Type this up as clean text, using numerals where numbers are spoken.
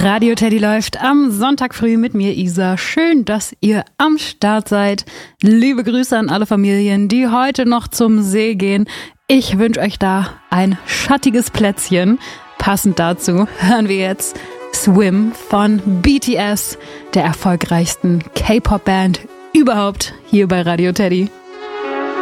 Radio Teddy läuft am Sonntag früh mit mir, Isa. Schön, dass ihr am Start seid. Liebe Grüße an alle Familien, die heute noch zum See gehen. Ich wünsche euch da ein schattiges Plätzchen. Passend dazu hören wir jetzt Swim von BTS, der erfolgreichsten K-Pop-Band überhaupt, hier bei Radio Teddy.